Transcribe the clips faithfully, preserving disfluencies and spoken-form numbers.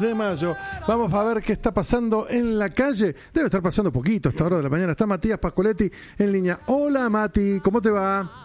de mayo. Vamos a ver qué está pasando en la calle. Debe estar pasando poquito a esta hora de la mañana. Está Matías Pascoletti en línea. Hola Mati, ¿cómo te va?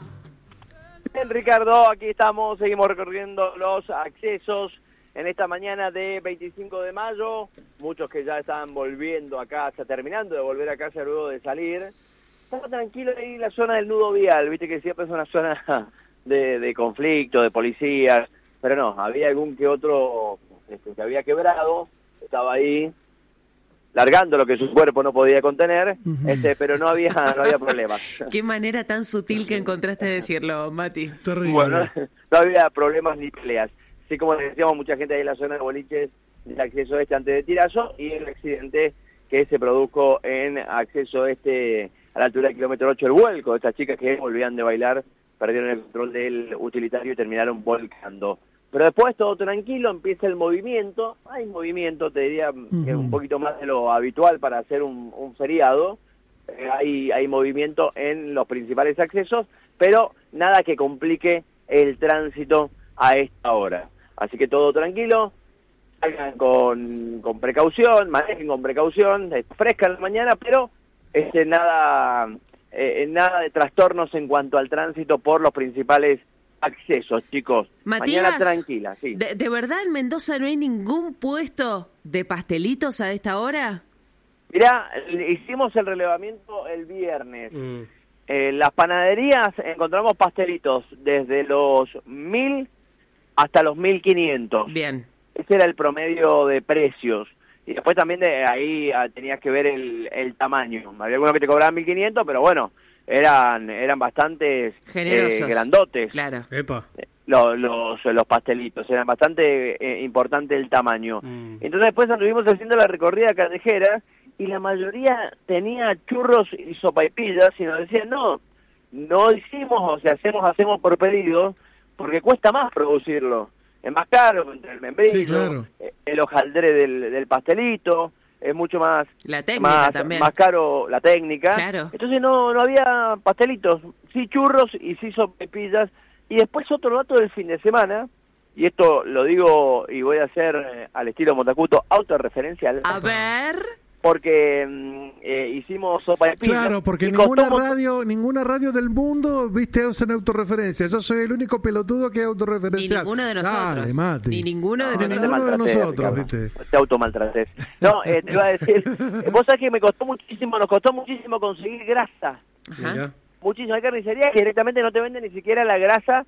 Bien, Ricardo, aquí estamos, seguimos recorriendo los accesos en esta mañana de veinticinco de mayo. Muchos que ya están volviendo a casa, terminando de volver a casa luego de salir. Estaba tranquilo ahí la zona del nudo vial, viste que siempre es una zona de, de conflicto, de policías, pero no, había algún que otro este, que había quebrado, estaba ahí largando lo que su cuerpo no podía contener, uh-huh. este, pero no había no había problemas. Qué manera tan sutil que encontraste de decirlo, Mati. Terrible. Bueno, no había problemas ni peleas. Así como decíamos, mucha gente ahí en la zona de boliches del acceso este antes de Tirazo, y el accidente que se produjo en acceso este a la altura del kilómetro ocho, el vuelco de estas chicas que volvían de bailar, perdieron el control del utilitario y terminaron volcando. Pero después todo tranquilo, empieza el movimiento, hay movimiento, te diría uh-huh. que un poquito más de lo habitual para hacer un, un feriado, eh, hay, hay movimiento en los principales accesos, pero nada que complique el tránsito a esta hora. Así que todo tranquilo, salgan con, con precaución, manejen con precaución, es fresca en la mañana, pero este, nada, eh, nada de trastornos en cuanto al tránsito por los principales accesos, chicos. Matías, mañana tranquila, sí. ¿de, ¿De verdad en Mendoza no hay ningún puesto de pastelitos a esta hora? Mirá, hicimos el relevamiento el viernes. Mm. Eh, las panaderías encontramos pastelitos desde los mil hasta los mil quinientos. Bien. Ese era el promedio de precios. Y después también de ahí ah, tenías que ver el, el tamaño. Había algunos que te cobraban mil quinientos, pero bueno, eran eran bastantes generosos, eh, grandotes. Claro. Epa. Los, los, los pastelitos, eran bastante eh, importante el tamaño. Mm. Entonces después anduvimos haciendo la recorrida callejera y la mayoría tenía churros y sopaipillas y nos decían, no, no hicimos, o sea, hacemos, hacemos por pedido, porque cuesta más producirlo. Es más caro, entre el membrillo, sí, claro. el hojaldre del, del pastelito, es mucho más, la técnica más, también. más caro la técnica. Claro. Entonces no, no había pastelitos, sí churros y sí sopaipillas. Y después otro dato del fin de semana, y esto lo digo y voy a hacer eh, al estilo Montacuto, autorreferencial. A ver... Porque eh, hicimos sopa de pizza. Claro, porque ninguna radio ninguna radio del mundo, viste, usa autorreferencia. Yo soy el único pelotudo que es autorreferencial. Ni ninguno de nosotros. Dale, Mati. Ni ninguno de no, nosotros. Ninguno de nosotros, Ricardo. viste. Te automaltrates. No, eh, te iba a decir, vos sabés que me costó muchísimo, nos costó muchísimo conseguir grasa. Ajá. Muchísimo. Hay carnicerías que directamente no te venden ni siquiera la grasa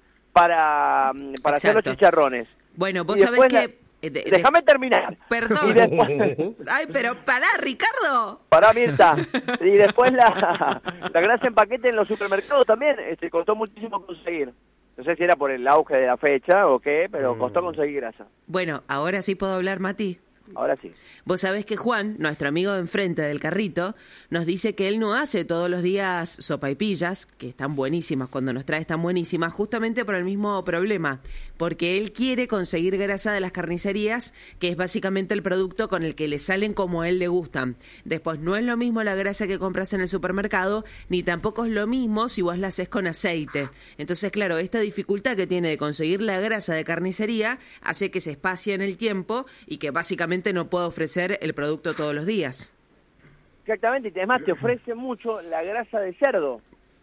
para, para hacer los chicharrones. Bueno, vos sabés que... La... De, de... Déjame terminar. Perdón. Y después... Ay, pero pará, Ricardo. Pará, Mirta. Y después la, la grasa en paquete en los supermercados también este, costó muchísimo conseguir. No sé si era por el auge de la fecha o qué, pero costó conseguir grasa. Bueno, ahora sí puedo hablar, Mati. Ahora sí. Vos sabés que Juan, nuestro amigo de enfrente del carrito, nos dice que él no hace todos los días sopaipillas, que están buenísimas, cuando nos trae están buenísimas, justamente por el mismo problema, porque él quiere conseguir grasa de las carnicerías, que es básicamente el producto con el que le salen como a él le gustan. Después, no es lo mismo la grasa que compras en el supermercado, ni tampoco es lo mismo si vos la haces con aceite. Entonces, claro, esta dificultad que tiene de conseguir la grasa de carnicería hace que se espacie en el tiempo y que básicamente no puedo ofrecer el producto todos los días. Exactamente, y además te ofrece mucho la grasa de cerdo.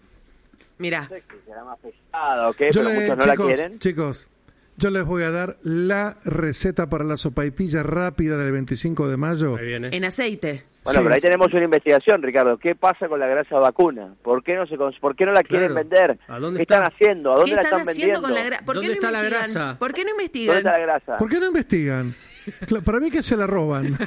Mirá. No sé si será más pesada o qué, yo pero le, muchos no chicos, la quieren. Chicos, yo les voy a dar la receta para la sopaipilla rápida del veinticinco de mayo. Ahí viene. En aceite. Bueno, sí, pero ahí sí. tenemos una investigación, Ricardo. ¿Qué pasa con la grasa vacuna? ¿Por qué no se por qué no la quieren Claro. vender? ¿A dónde ¿Qué está? están haciendo? ¿A dónde ¿Qué la están están haciendo vendiendo? con la grasa? ¿Por ¿Dónde qué no está la investigan? grasa? ¿Por qué no ¿Dónde investigan? está la grasa? ¿Por qué no investigan? Cla- Para mí que se la roban.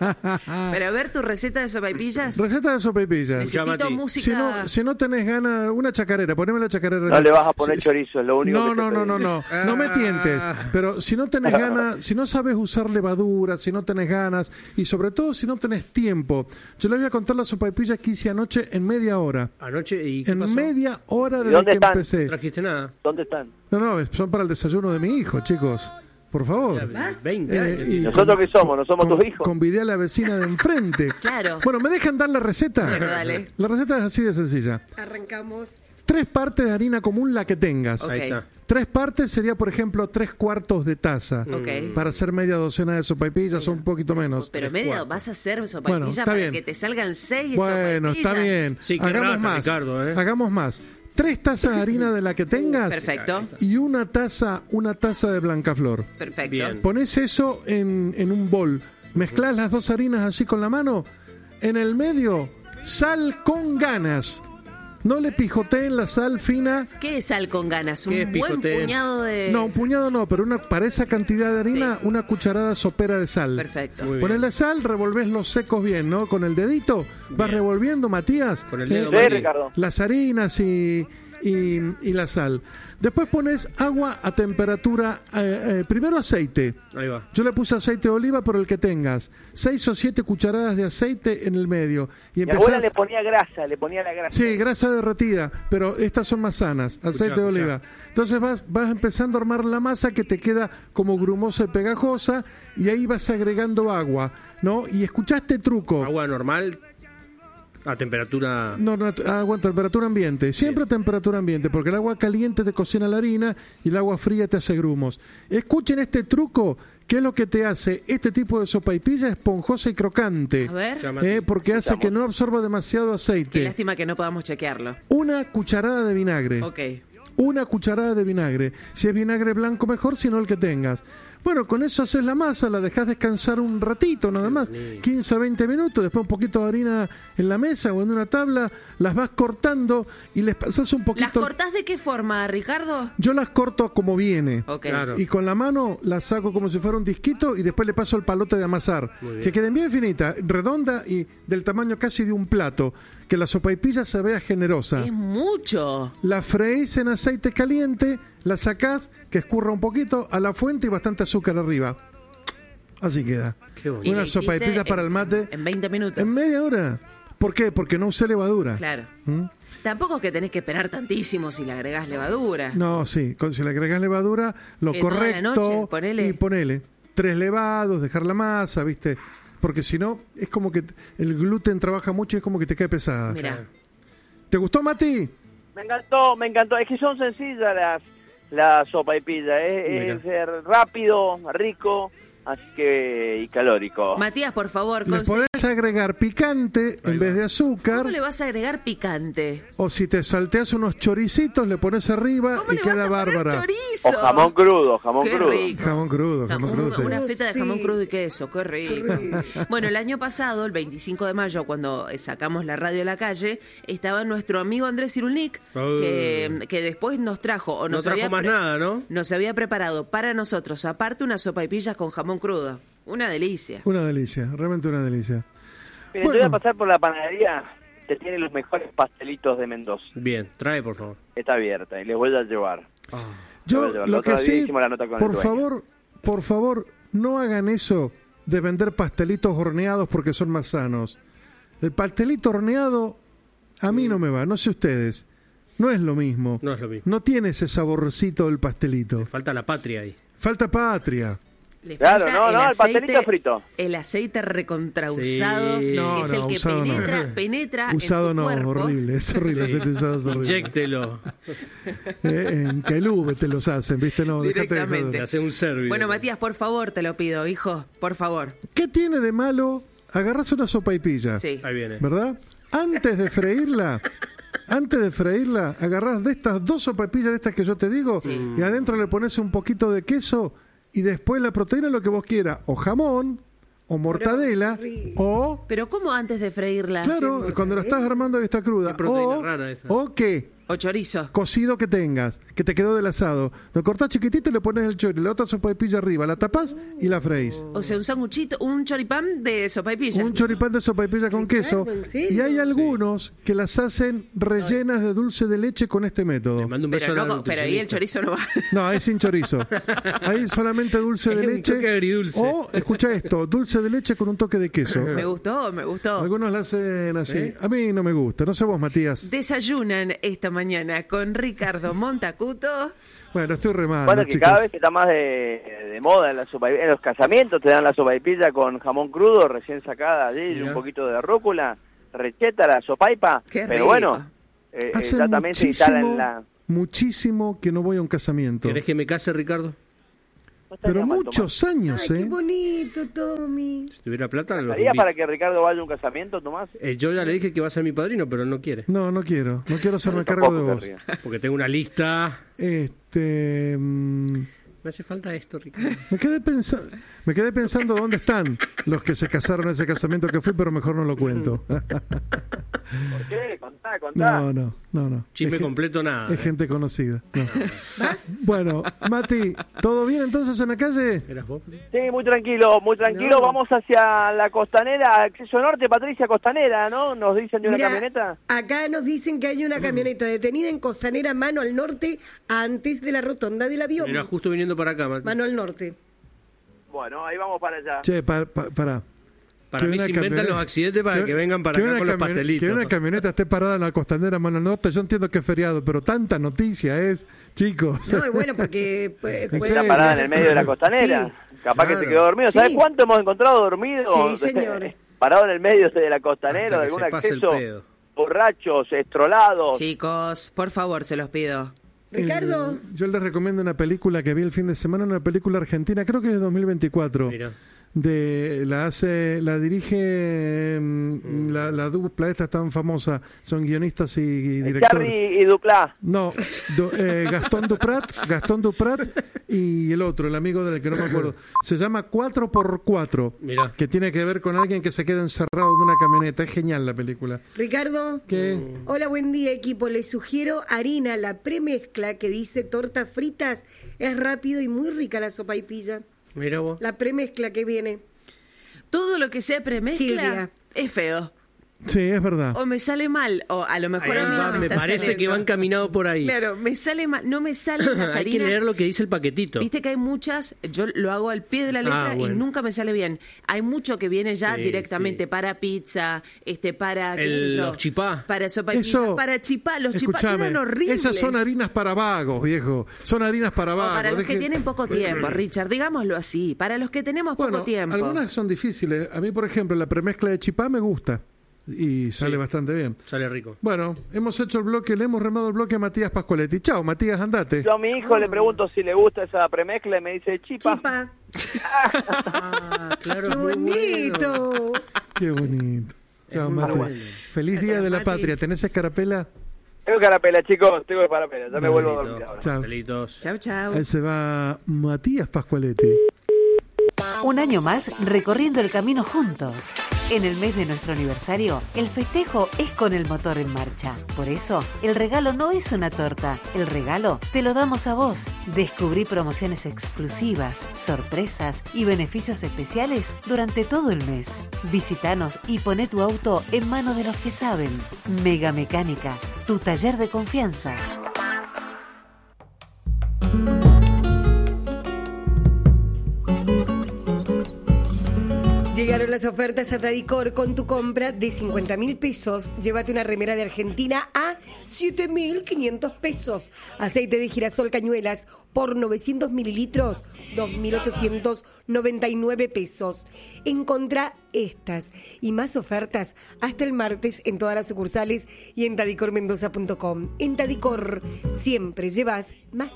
Pero a ver tu receta de sopaipillas. Receta de sopaipillas. Necesito Mati. música. Si no, si no tenés ganas, una chacarera, poneme la chacarera. No le vas a poner Si- chorizo, es lo único No, que te no, no, pedí. no, no, no me tientes. Pero si no tenés ganas, si no sabes usar levadura, si no tenés ganas y sobre todo si no tenés tiempo, yo le voy a contar las sopaipillas que hice anoche en media hora. Anoche, ¿y qué En pasó? media hora ¿Y desde dónde que están? empecé. ¿No trajiste nada? ¿Dónde están? No, no, son para el desayuno de mi hijo, chicos. por favor. veinte años. Eh, y ¿Nosotros con- qué somos? ¿No somos con- tus hijos? Convidé a la vecina de enfrente. Claro. Bueno, ¿me dejan dar la receta? Bueno, dale. La receta es así de sencilla. Arrancamos. Tres partes de harina común, la que tengas. Ok. Ahí está. Tres partes sería, por ejemplo, tres cuartos de taza. Ok. Para hacer media docena de sopaipillas o un poquito menos. Pero medio vas a hacer Bueno, sopaipilla está para bien. que te salgan seis Bueno, está sopaipillas. bien. Sí, qué Hagamos rata, más. Ricardo, ¿eh? Hagamos más. Tres tazas de harina de la que tengas. Perfecto, Y una taza, una taza de Blancaflor. perfecto. Bien. Pones eso en, en un bol. Mezclas las dos harinas así con la mano. En el medio, sal con ganas. No le pijoteen la sal fina. ¿Qué es sal con ganas? Un ¿Qué es buen picote? puñado de... No, un puñado no, pero una, para esa cantidad de harina, Sí. una cucharada sopera de sal. Perfecto. Muy bien. Ponés la sal, revolvés los secos bien, ¿no? Con el dedito, vas Bien. revolviendo, Matías. Con el dedo, Sí, Mati. Ricardo. Las harinas y, y, y la sal. Después pones agua a temperatura, eh, eh, primero aceite. Ahí va. Yo le puse aceite de oliva por el que tengas. Seis o siete cucharadas de aceite en el medio. Y Mi abuela empezás... le ponía grasa, le ponía la grasa. Sí, grasa derretida, pero estas son más sanas, aceite de escuchá. oliva. Entonces vas, vas empezando a armar la masa que te queda como grumosa y pegajosa y ahí vas agregando agua, ¿no? Y escuchá este truco. Agua normal a temperatura. No, no, agua a temperatura ambiente, siempre a temperatura ambiente, porque el agua caliente te cocina la harina y el agua fría te hace grumos. Escuchen este truco, que es lo que te hace este tipo de sopaipilla esponjosa y crocante. A ver. Llama- Eh, porque hace que no absorba demasiado Qué aceite. lástima que no podamos chequearlo. Una cucharada de vinagre. Ok. Una cucharada de vinagre. Si es vinagre blanco, mejor, si no el que tengas. Bueno, con eso haces la masa, la dejas descansar un ratito nada más, quince a veinte minutos, después un poquito de harina en la mesa o en una tabla, las vas cortando y les pasas un ¿Las poquito... cortás de qué forma, Ricardo? Yo las corto como viene. Ok. Claro. Y con la mano las saco como si fuera un disquito y después le paso el palote de amasar. Muy bien. Que queden bien finitas, redonda y del tamaño casi de un plato. Que la sopaipilla se vea generosa. Es mucho. La freís en aceite caliente, la sacás, que escurra un poquito, a la fuente y bastante azúcar arriba. Así queda. Qué bonito. Y Una lo hiciste sopaipilla para en- el mate. En veinte minutos. En media hora. ¿Por qué? Porque no usé levadura. Claro. ¿Mm? Tampoco es que tenés que esperar tantísimo si le agregás levadura. No, sí. Con- Si le agregás levadura, lo Que toda la correcto. noche, ponele. Y ponele. Tres levados, dejar la masa, ¿viste? Porque si no, es como que el gluten trabaja mucho y es como que te cae pesada. Mira. ¿Te gustó, Mati? Me encantó, me encantó. Es que son sencillas las, las sopaipillas. Es, es eh, rápido, rico, así que y calórico. Matías, por favor, Le conseguí- podés agregar picante en vez de azúcar. ¿cómo le vas a agregar picante? O si te salteas unos choricitos, le pones arriba ¿Cómo y le queda vas a poner bárbara. chorizo? O jamón crudo, jamón Qué crudo. rico. Jamón crudo, jamón Jamón- crudo. sí. una feta de Sí. jamón crudo y queso, qué rico. Bueno, el año pasado, el veinticinco de mayo, cuando eh, sacamos la radio a la calle, estaba nuestro amigo Andrés Cirulnik, Oh. que, que después nos trajo, o No nos trajo había más pre- nada, ¿no? nos había preparado para nosotros, aparte, unas sopaipillas con jamón crudo. Una delicia. Una delicia, realmente una delicia. Mire, Bueno. Te voy a pasar por la panadería que tiene los mejores pastelitos de Mendoza. Bien, trae por favor. Está abierta y les voy a llevar. Yo Bueno, la lo otra que día sí, hicimos la nota con el por dueño. favor, por favor, no hagan eso de vender pastelitos horneados porque son más sanos. El pastelito horneado a mí no me va, no sé ustedes. No es lo mismo. No es lo mismo. No tiene ese saborcito del pastelito. Falta la patria ahí. Falta patria. Le Claro, falta no, no, el pastelito frito. El aceite recontrausado, Sí. que No, es no, el que usado no. penetra, penetra Usado en tu no, cuerpo. horrible, es horrible, aceite usado es horrible. Inyéctelo. Eh, en Cailube te los hacen, ¿viste? No, dejate de Directamente. joder. Te hace un servicio. Bueno, Matías, por favor, te lo pido, hijo, por favor. ¿Qué tiene de malo? Agarrás una sopaipilla, Sí. Ahí viene. ¿verdad? Antes de freírla, antes de freírla, agarrás de estas dos sopaipillas de estas que yo te digo y adentro le pones un poquito de queso y después la proteína lo que vos quieras, o jamón, o mortadela, o... Pero ¿cómo antes de freírla? Claro, cuando la estás armando y está cruda. Qué proteína O, rara esa. o qué, O chorizo. cocido que tengas, que te quedó del asado. Lo cortás chiquitito y le pones el chori, la otra sopaipilla arriba, la tapás y la freís. O sea, un sanguchito, un choripán de sopaipilla. Un choripán de sopaipilla con queso. ¿en serio? Y hay algunos que las hacen rellenas de dulce de leche con este método. Le mando un beso Pero, a la no, pero ahí el nutricionista. chorizo no va. No, ahí sin chorizo. Ahí solamente dulce de Es un leche. toque agridulce. O, escucha esto, dulce de leche con un toque de queso. Me gustó, me gustó. Algunos la hacen así. ¿Eh? A mí no me gusta. No sé vos, Matías. Desayunan esta mañana con Ricardo Montacuto. Bueno, estoy remando, Bueno, que chicos. cada vez está más de, de moda en, la sopa, en los casamientos, te dan la sopaipilla con jamón crudo, recién sacada allí, Mirá. un poquito de rúcula, recheta, la sopaipa, Qué pero rico. bueno, eh, Hace ya también se instala muchísimo, en la... muchísimo que no voy a un casamiento. ¿Querés que me case, Ricardo? No estaría Pero mal, muchos años, Ay, ¿eh? qué bonito, Tommy. Si tuviera plata, Tomás. lo ¿Estaría invito. para que Ricardo vaya a un casamiento, Tomás? Eh, yo ya le dije que va a ser mi padrino, pero él no quiere. No, no quiero. No quiero hacerme Yo cargo de tampoco vos. querría. Porque tengo una lista. Este... mm, Me hace falta esto, Ricardo. Me quedé, pensa- me quedé pensando dónde están los que se casaron en ese casamiento que fui, pero mejor no lo cuento. ¿Por qué? Contá, contá. No, no, no, no. Chisme Es gen- completo, nada. Es eh. gente conocida. No. Bueno, Mati, ¿todo bien entonces en la calle? ¿Eras vos? Sí, muy tranquilo, muy tranquilo. No. Vamos hacia la costanera, acceso norte, Patricia Costanera, ¿no? Nos dicen de una Mira, camioneta. acá nos dicen que hay una camioneta detenida en Costanera, mano al norte, antes de la rotonda del avión. Era justo viniendo para acá, Mati. Mano al norte. Bueno, ahí vamos para allá. Che, pa, pa- pará. Para Que mí una se inventan camioneta- los accidentes para que, vengan para que acá una con los camioneta- pastelitos. Que una camioneta esté parada en la costanera mano al norte, yo entiendo que es feriado, pero tanta noticia es, chicos. No, y bueno, porque... pues, ¿En pues, Está serio? parada en el medio de la costanera. Sí. Capaz Claro. que se quedó dormido. ¿Sabes Sí. cuánto hemos encontrado dormido? Sí, señor. Parado en el medio de la costanera, Hasta de que algún se pase el acceso. pedo. Borrachos, estrolados. Chicos, por favor, se los pido. Ricardo, El- yo les recomiendo una película que vi el fin de semana, una película argentina, creo que es de dos mil veinticuatro. Mira. De, la hace, la dirige mm, la, la dupla esta tan famosa, son guionistas y, y directores. Charlie y Duclá. No, do- eh, Gastón Duprat, Gastón Duprat y el otro, el amigo del que no me acuerdo. Se llama cuatro por cuatro, Mirá. que tiene que ver con alguien que se queda encerrado en una camioneta. Es genial la película. Ricardo. ¿Qué? Hola, buen día, equipo. Les sugiero harina, la premezcla que dice tortas fritas. Es rápido y muy rica la sopaipilla. Mira vos. La premezcla que viene. Todo lo que sea premezcla Silvia. es feo. Sí, es verdad. O me sale mal, o a lo mejor Ahí a mí va, no me, me está parece saliendo. que van caminado por ahí. Claro, me sale mal, no me salen las Hay que harinas. leer lo que dice el paquetito. Viste que hay muchas, yo lo hago al pie de la letra Ah, bueno. y nunca me sale bien. Hay mucho que viene ya Sí, directamente sí. para pizza, este para qué El- sé yo, los chipá. para sopa Eso, para chipá, los chipá escuchame, quedan horribles. esas son harinas para vagos, viejo. Son harinas para O vagos. para los que Deje- tienen poco tiempo, Richard, digámoslo así, para los que tenemos Bueno, poco tiempo. algunas son difíciles. A mí, por ejemplo, la premezcla de chipá me gusta y sale Sí. bastante bien. Sale rico. Bueno, hemos hecho el bloque, le hemos remado el bloque a Matías Pascualetti. Chao, Matías, andate. Yo a mi hijo le pregunto si le gusta esa premezcla y me dice chipa. Chipa. Ah, claro. ¡Qué bonito! Qué bonito. Chao, muy Mati. bueno. Feliz Gracias, Día de la Mati. Patria. ¿Tenés escarapela? Tengo carapela, chicos, tengo carapela. Ya me Dale, vuelvo a Listo. dormir ahora. Chao. Pastelitos. Chau, chau. Ahí se va Matías Pascualetti. Un año más recorriendo el camino juntos. En el mes de nuestro aniversario, el festejo es con el motor en marcha. Por eso, el regalo no es una torta, el regalo te lo damos a vos. Descubrí promociones exclusivas, sorpresas y beneficios especiales durante todo el mes. Visítanos y poné tu auto en manos de los que saben. Mega Mecánica, tu taller de confianza. Llegaron las ofertas a Tadicor. Con tu compra de cincuenta mil pesos, llévate una remera de Argentina a siete mil quinientos pesos. Aceite de girasol Cañuelas por novecientos mililitros, dos mil ochocientos noventa y nueve pesos. Encontrá estas y más ofertas hasta el martes en todas las sucursales y en tadicor mendoza punto com. En Tadicor siempre llevas más.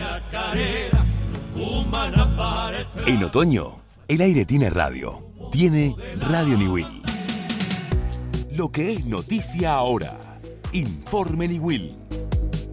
En otoño, el aire tiene radio. Tiene Radio Niwil. Lo que es noticia ahora. Informe Niwil.